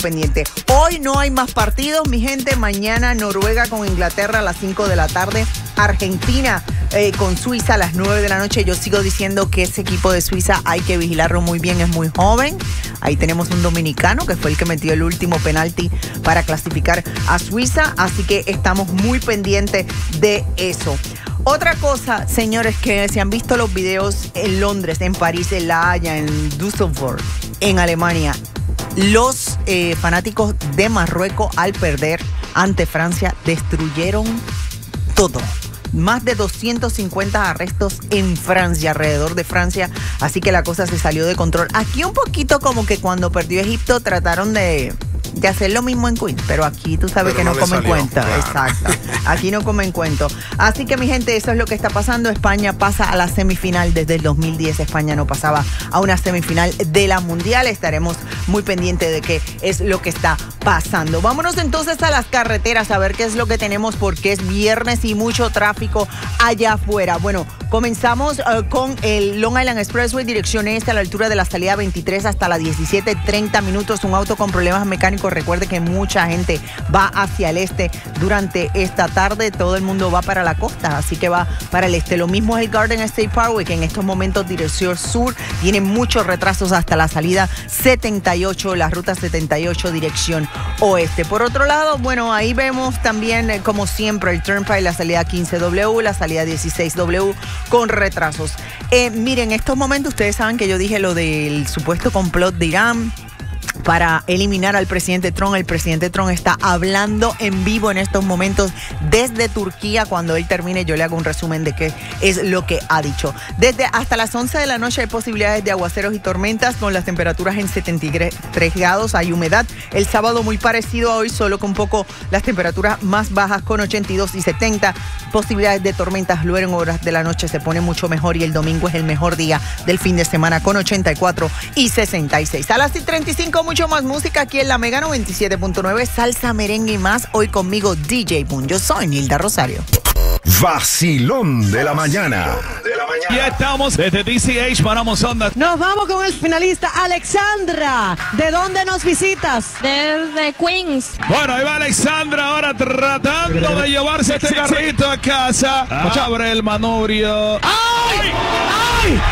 pendiente. Hoy no hay más partidos, mi gente. Mañana Noruega con Inglaterra a las 5 de la tarde. Argentina con Suiza a las 9 de la noche. Yo sigo diciendo que ese equipo de Suiza hay que vigilarlo muy bien, es muy joven. Ahí tenemos un dominicano que fue el que metió el último penalti para clasificar a Suiza, así que estamos muy pendientes de eso. Otra cosa, señores, que se han visto los videos en Londres, en París, en La Haya, en Düsseldorf, en Alemania. Los fanáticos de Marruecos, al perder ante Francia, destruyeron todo. Más de 250 arrestos en Francia, alrededor de Francia, así que la cosa se salió de control. Aquí un poquito como que cuando perdió Egipto trataron de hacer lo mismo en Queens, pero aquí tú sabes que no comen cuenta. Claro. Exacto. Aquí no comen cuento. Así que mi gente, eso es lo que está pasando. España pasa a la semifinal. Desde el 2010 España no pasaba a una semifinal de la Mundial. Estaremos muy pendientes de qué es lo que está pasando. Vámonos entonces a las carreteras a ver qué es lo que tenemos, porque es viernes y mucho tráfico allá afuera. Bueno, comenzamos con el Long Island Expressway, dirección este, a la altura de la salida 23 hasta las 17:30 minutos. Un auto con problemas mecánicos. Recuerde que mucha gente va hacia el este durante esta tarde. Todo el mundo va para la costa, así que va para el este. Lo mismo es el Garden State Parkway, que en estos momentos dirección sur tiene muchos retrasos hasta la salida 78, la ruta 78 dirección oeste. Por otro lado, bueno, ahí vemos también, como siempre, el Turnpike, la salida 15W, la salida 16W con retrasos. Miren, en estos momentos ustedes saben que yo dije lo del supuesto complot de Irán para eliminar al presidente Trump. El presidente Trump está hablando en vivo en estos momentos desde Turquía. Cuando él termine, yo le hago un resumen de qué es lo que ha dicho. Desde hasta las 11 de la noche hay posibilidades de aguaceros y tormentas con las temperaturas en 73 grados. Hay humedad. El sábado muy parecido a hoy, solo con un poco las temperaturas más bajas con 82 y 70. Posibilidades de tormentas luego en horas de la noche se pone mucho mejor, y el domingo es el mejor día del fin de semana con 84 y 66. A las 35 mucho más música aquí en la Mega 97.9, salsa, merengue y más. Hoy conmigo DJ Boom. Yo soy Nilda Rosario. Vacilón de la mañana. Ya estamos desde DCH, paramos onda. Nos vamos con el finalista Alexandra. ¿De dónde nos visitas? Desde Queens. Bueno, ahí va Alexandra ahora tratando de llevarse este carrito a casa. Abre el manubrio. ¡Ay! ¡Ay!